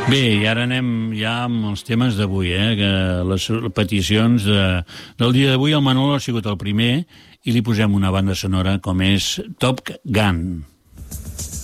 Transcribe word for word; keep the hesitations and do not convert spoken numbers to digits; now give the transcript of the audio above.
Bé, i ara anem ja amb els temes d'avui, eh? Que les peticions de, del dia d'avui, el Manolo ha sigut el primer i li posem una banda sonora com és Top Gun.